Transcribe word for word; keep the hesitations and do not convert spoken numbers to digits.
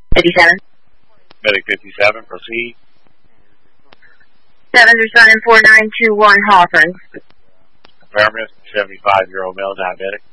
fifty-seven. Medic fifty-seven, proceed. Seven responding four nine two one Hawthorne. Affirmative, seventy-five-year-old male diabetic.